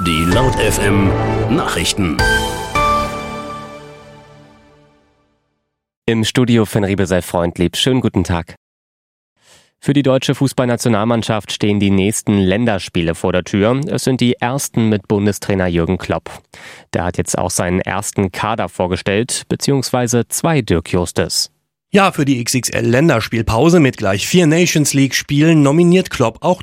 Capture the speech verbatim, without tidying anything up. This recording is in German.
Die Laut F M Nachrichten. Im Studio Fenribe sei freundlieb. Schönen guten Tag. Für die deutsche Fußballnationalmannschaft stehen die nächsten Länderspiele vor der Tür. Es sind die ersten mit Bundestrainer Jürgen Klopp. Der hat jetzt auch seinen ersten Kader vorgestellt, beziehungsweise zwei Dirk Justes. Ja, für die X X L-Länderspielpause mit gleich vier Nations-League-Spielen nominiert Klopp auch